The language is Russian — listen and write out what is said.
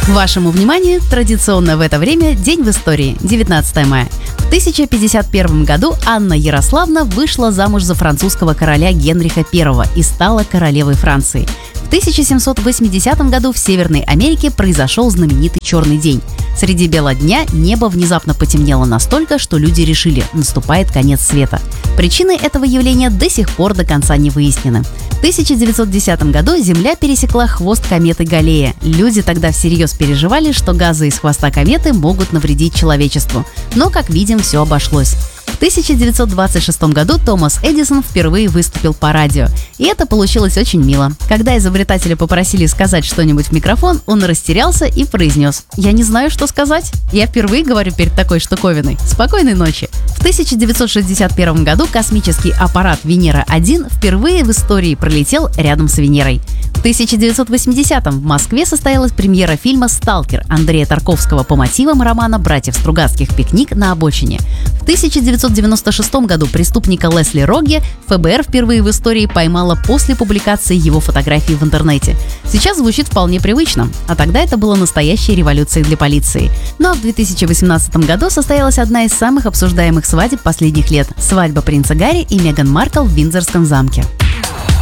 Вашему вниманию традиционно в это время день в истории, 19 мая. В 1051 году Анна Ярославна вышла замуж за французского короля Генриха I и стала королевой Франции. В 1780 году в Северной Америке произошел знаменитый Черный день. Среди бела дня небо внезапно потемнело настолько, что люди решили – наступает конец света. Причины этого явления до сих пор до конца не выяснены. В 1910 году Земля пересекла хвост кометы Галлея. Люди тогда всерьез переживали, что газы из хвоста кометы могут навредить человечеству. Но, как видим, все обошлось. В 1926 году Томас Эдисон впервые выступил по радио. И это получилось очень мило. Когда изобретателя попросили сказать что-нибудь в микрофон, он растерялся и произнес: «Я не знаю, что сказать. Я впервые говорю перед такой штуковиной. Спокойной ночи». В 1961 году космический аппарат Венера-1 впервые в истории пролетел рядом с Венерой. В 1980-м в Москве состоялась премьера фильма «Сталкер» Андрея Тарковского по мотивам романа братьев Стругацких «Пикник на обочине». В 1996 году преступника Лесли Рогге ФБР впервые в истории поймала после публикации его фотографий в интернете. Сейчас звучит вполне привычно, а тогда это было настоящей революцией для полиции. Ну а в 2018 году состоялась одна из самых обсуждаемых свадеб последних лет – свадьба принца Гарри и Меган Маркл в Виндзорском замке.